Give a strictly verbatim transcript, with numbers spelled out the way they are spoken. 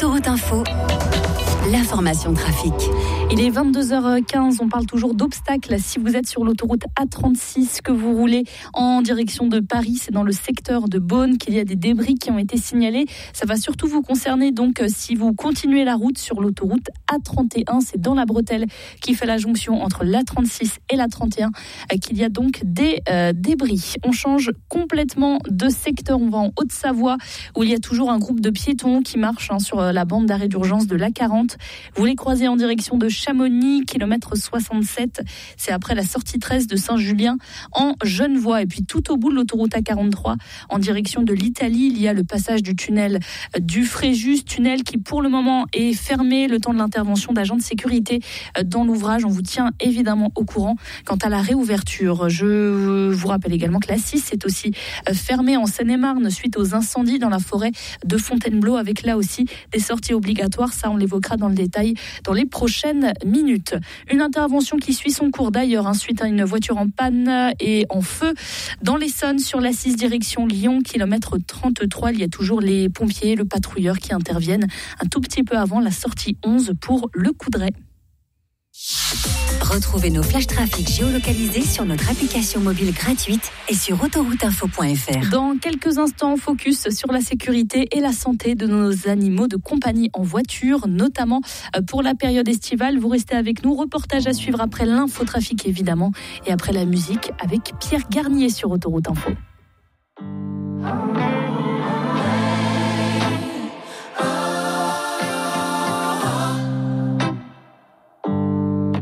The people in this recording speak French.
Autoroute Info, l'information trafic. Il est vingt-deux heures quinze, on parle toujours d'obstacles. Si vous êtes sur l'autoroute A trente-six, que vous roulez en direction de Paris, c'est dans le secteur de Beaune qu'il y a des débris qui ont été signalés. Ça va surtout vous concerner donc si vous continuez la route sur l'autoroute A trente et un. C'est dans la bretelle qui fait la jonction entre l'A trente-six et l'A trente et un qu'il y a donc des euh, débris. On change complètement de secteur, on va en Haute-Savoie où il y a toujours un groupe de piétons qui marchent hein, sur la bande d'arrêt d'urgence de l'A quarante. Vous les croisez en direction de Chamonix, kilomètre soixante-sept. C'est après la sortie treize de Saint-Julien en Genevois. Et puis tout au bout de l'autoroute A quarante-trois, en direction de l'Italie, il y a le passage du tunnel du Fréjus, tunnel qui pour le moment est fermé le temps de l'intervention d'agents de sécurité dans l'ouvrage. On vous tient évidemment au courant quant à la réouverture. Je vous rappelle également que l'A six est aussi fermée en Seine-et-Marne suite aux incendies dans la forêt de Fontainebleau, avec là aussi des sorties obligatoires. Ça, on l'évoquera dans le détail dans les prochaines minutes. Une intervention qui suit son cours d'ailleurs, hein, suite à une voiture en panne et en feu dans l'Essonne sur l'A six direction Lyon, kilomètre trente-trois. Il y a toujours les pompiers, le patrouilleur qui interviennent un tout petit peu avant la sortie onze pour le Coudray. Retrouvez nos flash trafic géolocalisés sur notre application mobile gratuite et sur autoroute info point f r. Dans quelques instants, focus sur la sécurité et la santé de nos animaux de compagnie en voiture, notamment pour la période estivale. Vous restez avec nous. Reportage à suivre après l'infotrafic évidemment et après la musique avec Pierre Garnier sur Autoroute Info.